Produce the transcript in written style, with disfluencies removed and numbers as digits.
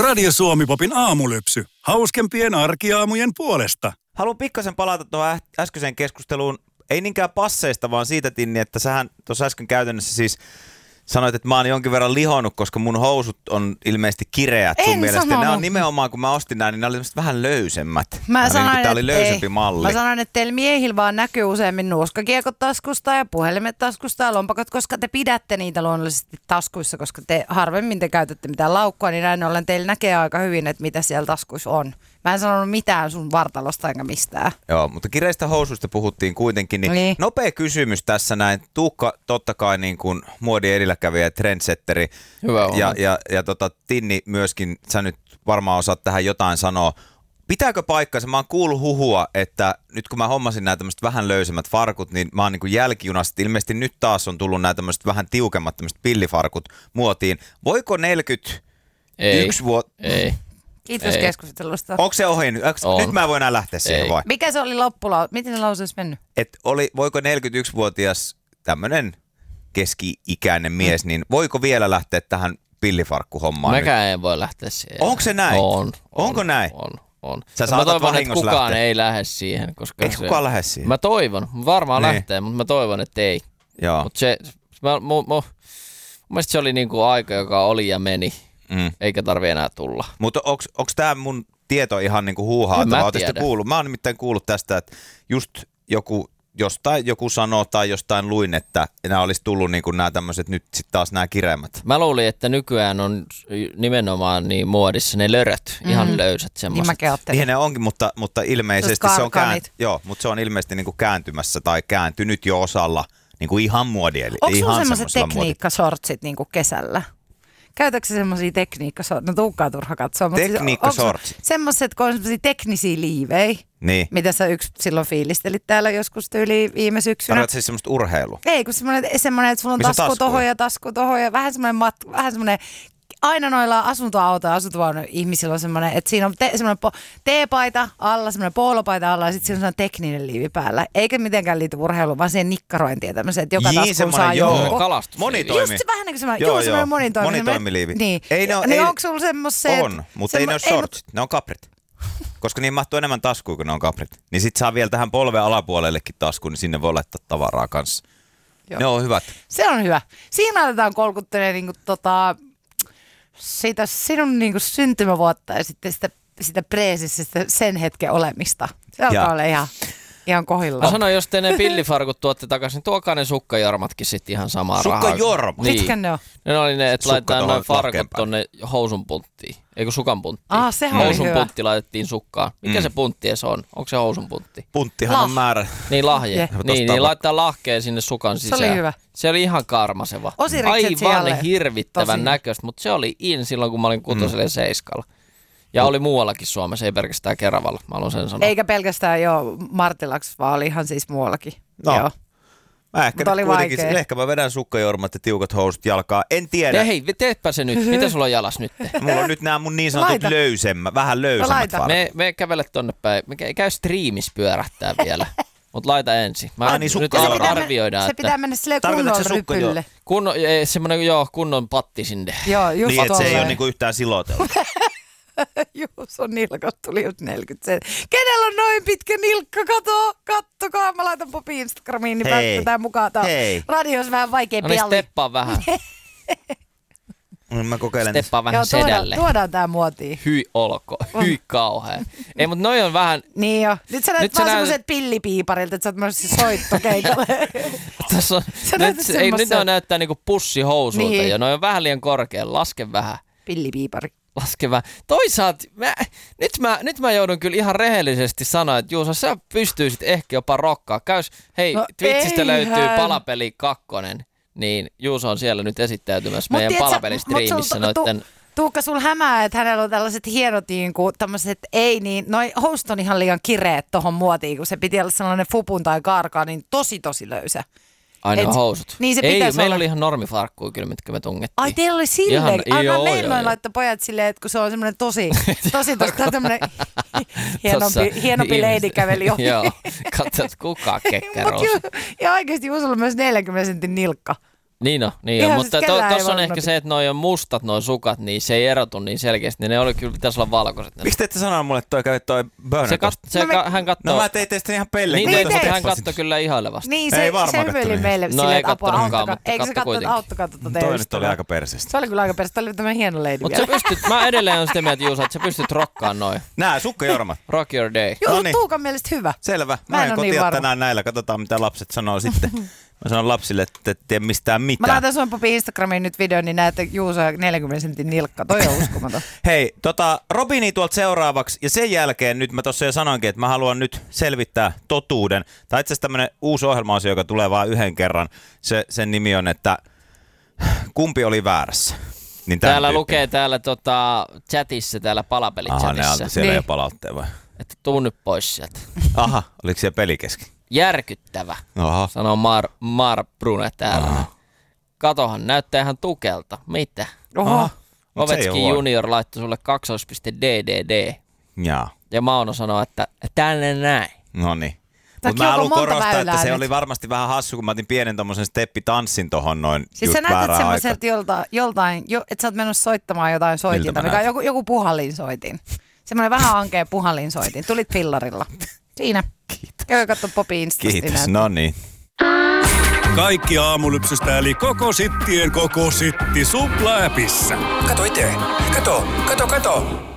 Radio Suomi-popin aamulypsy. Hauskempien arkiaamujen puolesta. Haluan pikkasen palata tuohon äskeiseen keskusteluun. Ei niinkään passeista, vaan siitä, Tinni, että sähän tuossa äsken käytännössä siis sanoit, että mä oon jonkin verran lihonnut, koska mun housut on ilmeisesti kireät sun mielestä. Sanonut. Ne on nimenomaan, kun mä ostin nää, niin ne oli vähän löysemmät. Mä sanoin, tää oli löysempi malli. Mä sanoin, että teillä miehillä vaan näkyy useammin nuuskakiekot taskusta ja puhelimet taskusta ja lompakot, koska te pidätte niitä luonnollisesti taskuissa, koska te harvemmin te käytätte mitään laukkua, niin näin ollen teillä näkee aika hyvin, että mitä siellä taskuissa on. Mä en sanonut mitään sun vartalosta enkä mistään. Joo, mutta kireistä housuista puhuttiin kuitenkin. Niin. Nopea kysymys tässä näin. Tuukka totta kai niin kuin muodin edelläkävijä, trendsetteri. Hyvä on. Ja Tinni myöskin, sä nyt varmaan osaat tähän jotain sanoa. Pitääkö paikkansa? Mä oon kuullut huhua, että nyt kun mä hommasin nämä tämmöiset vähän löysemmät farkut, niin mä oon niin kuin jälkijunasta. Ilmeisesti nyt taas on tullut nämä tämmöiset vähän tiukemmat tämmöiset pillifarkut muotiin. Voiko 41 vuotta? Ei. Kiitos keskustelusta. Onko se ohi nyt? Nyt mä en voi enää lähteä siihen vai? Mikä se oli miten se lause olisi mennyt? Voiko 41-vuotias tämmöinen keski-ikäinen mies, niin voiko vielä lähteä tähän pillifarkkuhommaan? Mäkään en voi lähteä siihen. Onko se näin? Onko näin? On. Mä toivon, että kukaan ei lähde siihen. Koska eikö kukaan lähde siihen? Mä toivon. Varmaan lähtee, mutta mä toivon, että ei. Joo. Mutta mun mielestä se oli niinku aika, joka oli ja meni. Eikä tarvi enää tulla. Mutta onko tämä mun tieto ihan niinku huuhaata? Mä oon nimittäin kuullut tästä, että just joku sanoo tai jostain luin, että nämä olisi tullut niinku nämä tämmöiset nyt sitten taas nämä kireemmät. Mä luulin, että nykyään on nimenomaan niin muodissa ne löröt, ihan löysät semmoiset. Niin ne onkin, mutta ilmeisesti se on mutta se on ilmeisesti niinku kääntymässä tai kääntynyt jo osalla niinku ihan muodien. Onko sulla semmoiset tekniikkasortsit niinku kesällä? Käytätkö semmoisia tekniikkasortseja? No Tuukkaa turha katsoa. Tekniikkasortsit? Semmoiset, kun on semmoisia teknisiä liivejä, niin. mitä sä silloin fiilistelit täällä joskus tyyliin viime syksynä. Tarkoitatko siis semmoista urheilua? Ei, kun semmoinen, että sulla on tasku tohon ja vähän semmoinen aina noilla asuntovaunuilla ihmisillä on semmoinen, että siinä on semmoinen teepaita alla, semmoinen poolopaita alla ja sitten siinä on semmoinen tekninen liivi päällä. Eikä mitenkään liity urheiluun, vaan siihen nikkarointiin tämmöiseen, että joka taskuun saa joukko. Kalastusliivi. Just se vähän niin kuin semmoinen, semmoinen monitoimiliivi. Niin. Onko sulla semmoiset? On, mutta ei ne ole shortsit, ne on kaprit. Koska niin mahtuu enemmän taskuun, kun ne on kaprit. Niin sit saa vielä tähän polven alapuolellekin taskuun, niin sinne voi laittaa tavaraa kanssa. Joo. Ne on hyvät. Se on hyvä. Siinä aletaan kolkuttelee niinku siitä sinun niinku syntymävuotta ja sitten sitä preesissä sen hetken olemista. Se alkaa olla ihan kohdillaan. Mä sanoin, jos te ne pillifarkut tuotte takaisin, niin tuokaa ne sukkajormatkin sitten ihan samaa rahaa. Sukkajormat? Niin. Mitkä ne on? Ne oli ne, että laitetaan noin farkut tonne housun punttiin. Eikö sukan punttiin? Sehän oli housun hyvä. puntti laitettiin sukkaan. Mikä se puntti edes on? Onko se housun puntti? Punttihan on määrä. Niin lahje. Niin laittaa lahkeen sinne sukan sisään. Se oli hyvä. Se oli ihan karmaseva. Aivan hirvittävän näköistä, mutta se oli silloin, kun mä olin 6. ja 7. Ja oli muuallakin Suomessa, ei pelkästään Keravalla, mä haluan sen sanoa. Eikä pelkästään Martilaksi, vaan oli ihan siis muuallakin. No. Joo. Ehkä mä vedän sukkajormat ja tiukat housut jalkaa. En tiedä. Hei, teepä se nyt. Mitä sulla on jalas nyt? Mulla on nyt nämä mun niin sanotut vähän löysemmät farkut. Me kävele tonne päin. Me käy striimissä pyörähtää vielä. Mut laita ensin. Nyt arvioidaan. Se pitää mennä silleen kunnolla rypylle. Kunnon patti sinne. Joo, just niin, että se ei ole niinku yhtään siloteltu. Juuson nilkasta tuli just 40 sentti. Kenellä on noin pitkä nilkka? Kattokaa. Mä laitan Popi Instagramiin, niin päätetään mukaan. Radiossa vähän vaikea pialli. No niin, steppaa vähän. Mä kokeilen. Steppaa vähän sedälle. Tuodaan tää muotiin. Hyi olko. Hyi kauhea. Ei, mutta noi on vähän... Niin jo. Nyt sä näet vaan semmoiset pillipiiparilta, että sä oot myös soittokeikalle. Nyt ne näyttää niinku pussihousuilta niin. ja noi on vähän liian korkealla. Laske vähän. Pillipiipari. Laske vähän. Toisaalta nyt mä joudun kyllä ihan rehellisesti sanoa, että Juuso, sä pystyisit ehkä jopa rokkaa. Twitchistä löytyy Palapeli 2. Niin Juuso on siellä nyt esittäytymässä meidän palapelistriimissä noitten... Tuukka, sul hämää, että hänellä on tällaiset hienot tämmöiset, noi housut on ihan liian kireet tohon muotiin, kun se piti olla sellainen fupun tai karkaa, niin tosi löysä. Aina housut. Niin se meillä oli ihan normifarkkuja kyllä, mitkä me tungettiin. Ai, teillä oli silleen. Meillä laittoi pojat silleen, että kun se on semmoinen tosi tämmöinen hienompi lady käveli ohi. Joo, katsot kukaan kekkerousi. Ja oikeasti Juusolla on myös 40 sentin nilkka. Niin on, mutta tuossa on ehkä se, että noi on mustat noi sukat, niin se ei erotu niin selkeästi. Niin ne oli kyllä, pitäisi olla valkoiset. Miksi te ette sanonut mulle, että toi Burner hän kattoo. No mä tein teistä ihan pellekin. Niin mutta hän kattoi kyllä ihailevasti. Niin se veli meille silleen, että apua, auttakaa. Eikö se auttakaa tuota toi nyt oli aika persestä. Se oli kyllä aika persestä, toi oli tämmöinen hieno lady vielä. Mutta mä edelleen on sitä mieltä, Juusa, että sä pystyt rokkaan noin. Nää, sukkajormat. Rock your day. Joo, Tuukan mielestä hyvä. Selvä. Mä en kotia tänään näillä, katsotaan mitä lapset sanoo sitten. Mä sanon lapsille, että et tee mistään mitään. Mä laitan sun Popin Instagramiin nyt videon, niin näette Juusa 40 sentin nilkka. Toi on uskomaton. Hei, Robini tuolta seuraavaksi. Ja sen jälkeen nyt mä tossa jo sanoinkin, että mä haluan nyt selvittää totuuden. Tai itse asiassa tämmönen uusi ohjelma-osio, joka tulee vaan yhden kerran. Sen nimi on, että kumpi oli väärässä. Niin täällä lukee täällä chatissa, täällä palapeli-chatissa. Ne antoi siellä jo palautteen vai? Että tuu nyt pois sieltä. Aha, oliko siellä peli kesken? Järkyttävä, sanoo Mar Brune täällä. Katohan, näyttää ihan tukelta. Mitä? Ovechkin Junior laittoi sulle 2.DDD. Ja Mauno sanoo, että tänne näin. Noniin. Mutta mä haluan korostaa, että se oli varmasti vähän hassu, kun mä otin pienen tommosen steppitanssin tohon noin siis just väärään aikaan. Siis sä näytät joltain, että sä oot mennyt soittamaan jotain soitinta, mikä on joku puhallinsoitin. Semmoinen vähän ankea puhallinsoitin. Tulit fillarilla. Siinä. Kiitos. Käy katso Popin Instasta. Kiitos, no niin. Kaikki Aamulypsystä eli koko sittien koko sitti Supla-appissa. Kato itse. Kato.